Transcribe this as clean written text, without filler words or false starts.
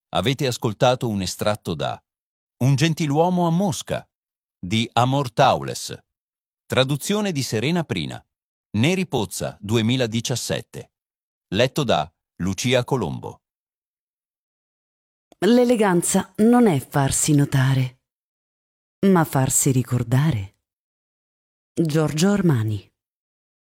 Avete ascoltato un estratto da Un gentiluomo a Mosca di Amor Taules, traduzione di Serena Prina, Neri Pozza 2017, letto da Lucia Colombo. L'eleganza non è farsi notare, ma farsi ricordare. Giorgio Armani.